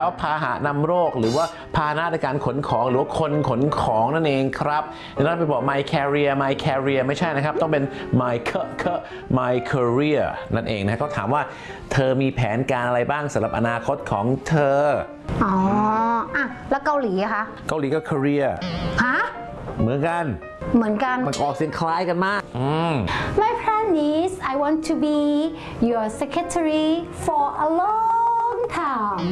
แล้วพาหะนำโรคหรือว่าพาหนะในการขนของหรือว่าคนขนของนั่นเองครับแล้วไปบอก my career ไม่ใช่นะครับต้องเป็น my career นั่นเองนะเขาถามว่าเธอมีแผนการอะไรบ้างสำหรับอนาคตของเธออ๋ออ่ะแล้วเกาหลีอะคะเกาหลีก็ career ฮะเหมือนกันมันออกเสียงคล้ายกันมาก My plan is I want to be your secretary for a long time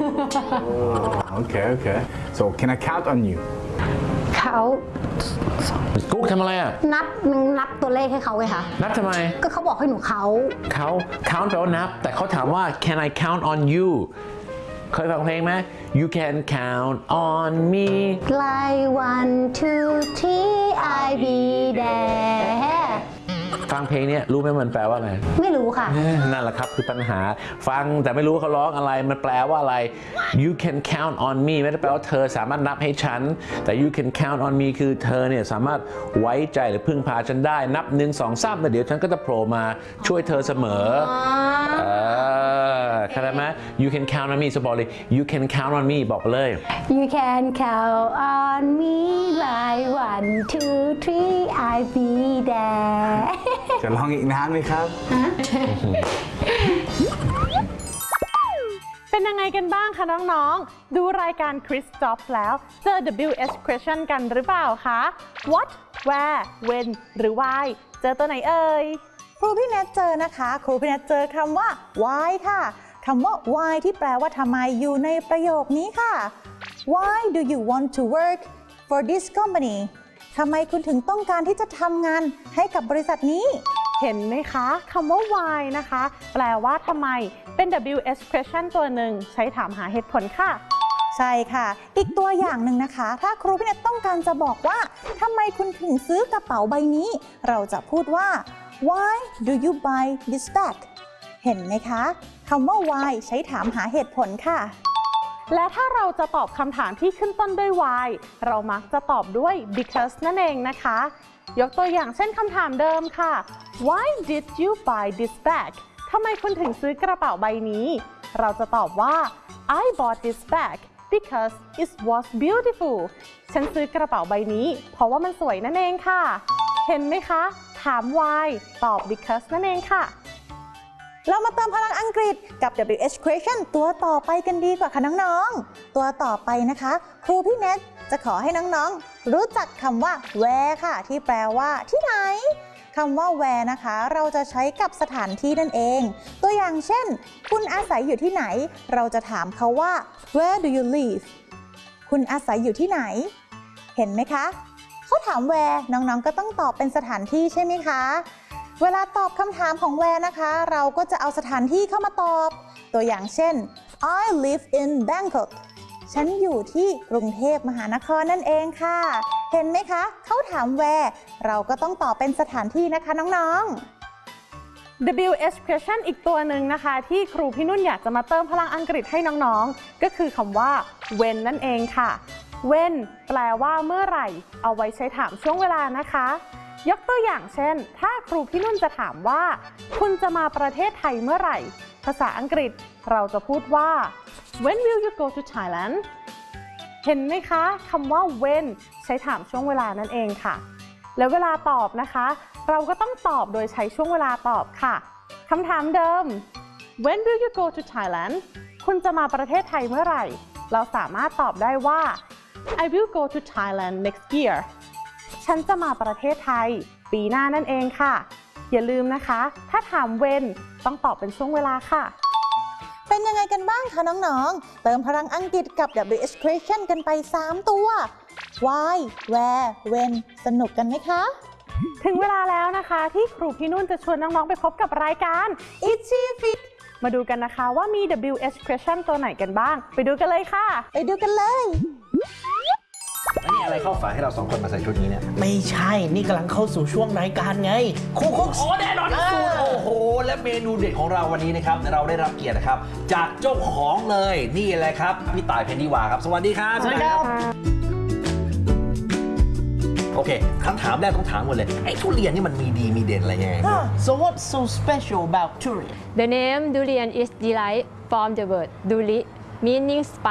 Okay so can I count on you เขากุ๊กทำอะไรอ่ะนับตัวเลขให้เขาไงคะนับทำไมก็เขาบอกให้หนูเขา count แปลว่านับแต่เขาถามว่า can I count on you เคยฟังเพลงไหม You can count on me like 1 2 3 I be there ฟังเพลงนี้รู้ไหมมันแปลว่าอะไรไม่รู้ค่ะนั่นแหละครับคือปัญหาฟังแต่ไม่รู้เขาร้องอะไรมันแปลว่าอะไร You can count on me ไม่ได้แปลว่าเธอสามารถนับให้ฉันแต่ You can count on me คือเธอเนี่ยสามารถไว้ใจหรือพึ่งพาฉันได้นับ1 2 3แล้วเดี๋ยวฉันก็จะโผล่มาช่วยเธอเสมอเข้าใจไหม You can count on me สบอกเลย You can count on me บอกเลย You can count on me like 1 2 3 I be there จะลองอีกนานไหมครับเป็นยังไงกันบ้างคะน้องๆดูรายการ Chris Jobs แล้วเจอ WH question กันหรือเปล่าคะ What Where When หรือ Why เจอตัวไหนเอ่ยครูพี่แนทเจอนะคะครูพี่แนทเจอคำว่า why ค่ะคำว่า why ที่แปลว่าทำไมอยู่ในประโยคนี้ค่ะ Why do you want to work for this company ทำไมคุณถึงต้องการที่จะทำงานให้กับบริษัทนี้เห็นไหมคะคำว่า why นะคะแปลว่าทำไมเป็น WH question ตัวหนึ่งใช้ถามหาเหตุผลค่ะใช่ค่ะอีกตัวอย่างหนึ่งนะคะถ้าครูพี่แนทต้องการจะบอกว่าทำไมคุณถึงซื้อกระเป๋าใบนี้เราจะพูดว่า Why do you buy this bag เห็นไหมคะคำว่า why ใช้ถามหาเหตุผลค่ะและถ้าเราจะตอบคำถามที่ขึ้นต้นด้วย why เรามักจะตอบด้วย because นั่นเองนะคะยกตัวอย่างเช่นคำถามเดิมค่ะ Why did you buy this bag ทำไมคุณถึงซื้อกระเป๋าใบนี้เราจะตอบว่า I bought this bag because it was beautiful ฉันซื้อกระเป๋าใบนี้เพราะว่ามันสวยนั่นเองค่ะเห็นไหมคะถาม why ตอบ because นั่นเองค่ะเรามาเติมพลังอังกฤษกับ WH question ตัวต่อไปกันดีกว่าค่ะน้องๆตัวต่อไปนะคะครูพี่เนทจะขอให้น้องๆรู้จักคำว่า where ค่ะที่แปลว่าที่ไหนคำว่า where นะคะเราจะใช้กับสถานที่นั่นเองตัวอย่างเช่นคุณอาศัยอยู่ที่ไหนเราจะถามเขาว่า where do you live คุณอาศัยอยู่ที่ไหนเห็นไหมคะเขาถาม where น้องๆก็ต้องตอบเป็นสถานที่ใช่ไหมคะเวลาตอบคำถามของ where นะคะเราก็จะเอาสถานที่เข้ามาตอบตัวอย่างเช่น I live in Bangkok ฉันอยู่ที่กรุงเทพมหานครนั่นเองค่ะเห็นไหมคะเขาถาม where เราก็ต้องตอบเป็นสถานที่นะคะน้องๆ WH question อีกตัวหนึ่งนะคะที่ครูพี่นุ่นอยากจะมาเติมพลังอังกฤษให้น้องๆก็คือคำว่า when นั่นเองค่ะ when แปลว่าเมื่อไหร่เอาไว้ใช้ถามช่วงเวลานะคะยกตัวอย่างเช่นถ้าครูพี่นุ่นจะถามว่าคุณจะมาประเทศไทยเมื่อไหร่ภาษาอังกฤษเราจะพูดว่า When will you go to Thailand เห็นไหมคะคำว่า when ใช้ถามช่วงเวลานั่นเองค่ะแล้วเวลาตอบนะคะเราก็ต้องตอบโดยใช้ช่วงเวลาตอบค่ะคำถามเดิม When will you go to Thailand คุณจะมาประเทศไทยเมื่อไหร่เราสามารถตอบได้ว่า I will go to Thailand next yearฉันจะมาประเทศไทยปีหน้านั่นเองค่ะอย่าลืมนะคะถ้าถาม when ต้องตอบเป็นช่วงเวลาค่ะเป็นยังไงกันบ้างคะน้องๆเติมพลังอังกฤษกับ WH question กันไป3ตัว why where when สนุกกันไหมคะถึงเวลาแล้วนะคะที่ครูพี่นุ่นจะชวนน้องๆไปพบกับรายการ Itchy Fit มาดูกันนะคะว่ามี WH question ตัวไหนกันบ้างไปดูกันเลยค่ะไปดูกันเลยแล้วนี่อะไรเข้าฝันให้เรา2คนมาใส่ชุดนี้เนี่ยไม่ใช่นี่กำลังเข้าสู่ช่วงรายการไงคุกโอ้แน่นอนสูตรโอ้โหและเมนูเด็ดของเราวันนี้นะครับเราได้รับเกียรตินะครับจากเจ้าของเลยนี่แหละครับพี่ต่ายเพนนิวาครับสวัสดีครับสวัสดีครับโอเคคำถามแรกต้องถามหมดเลยไอ้ทุเรียนนี่มันมีดีมีเด่นอะไรยังไง So what's so special about durian? The name durian is derived from the word duri meaning spy